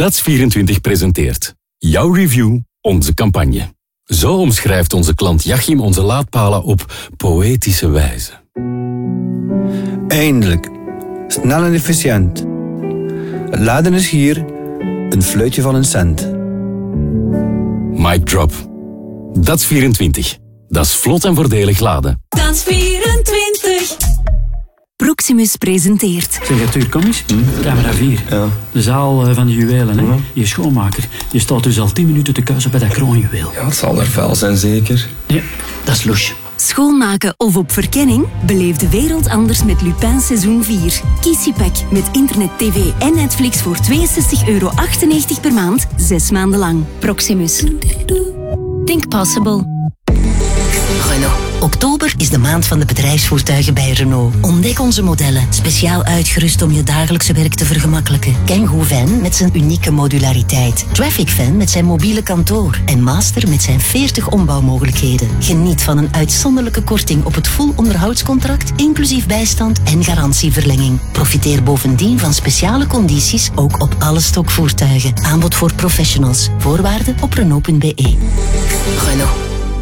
Dats24 presenteert jouw review, onze campagne. Zo omschrijft onze klant Jachim onze laadpalen op poëtische wijze. Eindelijk. Snel en efficiënt. Het laden is hier. Een fluitje van een cent. Mic drop. Dats24. Dat is vlot en voordelig laden. Dats24. Proximus presenteert. Zeg, Arthur, kom eens. Camera 4. Ja. De zaal van de juwelen, hè. Je schoonmaker. Je staat dus al 10 minuten te kuisen bij dat kroonjuweel. Ja, het zal er vuil zijn, zeker. Ja, dat is louche. Schoonmaken of op verkenning? Beleef de wereld anders met Lupin seizoen 4. Kies je pack met internet, tv en Netflix voor €62,98 per maand, 6 maanden lang. Proximus. Think possible. Renault. Oktober is de maand van de bedrijfsvoertuigen bij Renault. Ontdek onze modellen, speciaal uitgerust om je dagelijkse werk te vergemakkelijken. Kangoo Van met zijn unieke modulariteit. Traffic Van met zijn mobiele kantoor. En Master met zijn 40 ombouwmogelijkheden. Geniet van een uitzonderlijke korting op het full onderhoudscontract, inclusief bijstand en garantieverlenging. Profiteer bovendien van speciale condities, ook op alle stokvoertuigen. Aanbod voor professionals. Voorwaarden op Renault.be. Renault.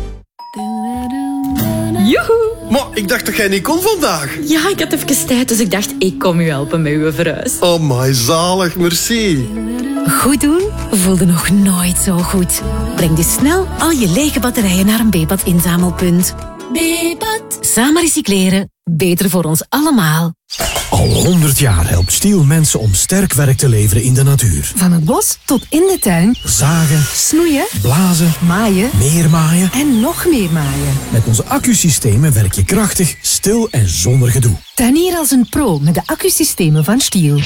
Joehoe! Maar ik dacht dat jij niet kon vandaag. Ja, ik had even tijd, dus ik dacht, ik kom u helpen met uw verhuis. Amai, zalig, merci. Goed doen voelde nog nooit zo goed. Breng dus snel al je lege batterijen naar een Bepat inzamelpunt. Bepat. Samen recycleren, beter voor ons allemaal. Al 100 jaar helpt Stihl mensen om sterk werk te leveren in de natuur. Van het bos tot in de tuin. Zagen, Snoeien, blazen, maaien meer maaien. en nog meer maaien. Met onze accusystemen werk je krachtig, stil en zonder gedoe. Tuinier als een pro met de accusystemen van Stihl.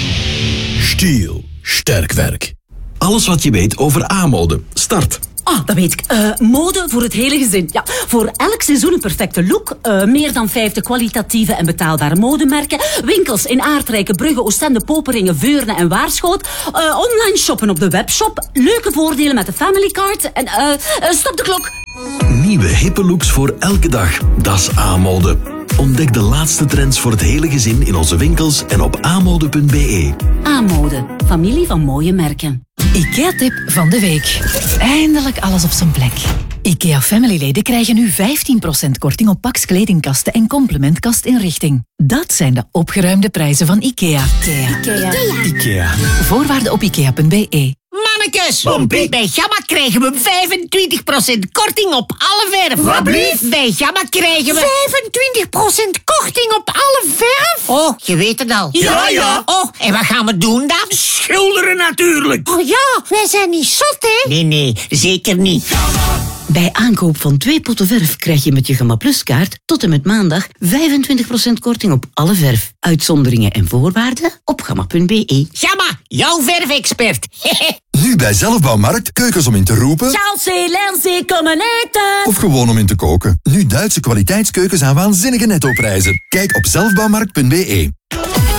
Stihl, sterk werk. Alles wat je weet over aanmode. Start. Ah, dat weet ik. Mode voor het hele gezin. Ja, voor elk seizoen een perfecte look. Meer dan 50 kwalitatieve en betaalbare modemerken. Winkels in Aardrijke, Brugge, Oostende, Poperingen, Veurne en Waarschoot. Online shoppen op de webshop. Leuke voordelen met de family card. En stop de klok. Nieuwe hippe looks voor elke dag. Dat is aanmode. Ontdek de laatste trends voor het hele gezin in onze winkels en op aanmode.be. Aanmode. Familie van mooie merken. IKEA-tip van de week. Eindelijk alles op zijn plek. IKEA Family-leden krijgen nu 15% korting op Pax kledingkasten en complementkastinrichting. Dat zijn de opgeruimde prijzen van IKEA. IKEA. Voorwaarden op ikea.be. Mannekes, bij Gamma krijgen we 25% korting op alle verf. Wat blieft? Bij Gamma krijgen we 25% korting op alle verf. Oh, je weet het al. Ja. Oh, en wat gaan we doen dan? Schilderen natuurlijk. Oh ja, wij zijn niet zot, hè? Nee, zeker niet. Bij aankoop van 2 potten verf krijg je met je Gamma Plus kaart tot en met maandag 25% korting op alle verf. Uitzonderingen en voorwaarden op gamma.be. Gamma, jouw verfexpert. Nu bij Zelfbouwmarkt keukens om in te roepen. Chelsea, Lenzie, kom eten. Of gewoon om in te koken. Nu Duitse kwaliteitskeukens aan waanzinnige nettoprijzen. Kijk op zelfbouwmarkt.be.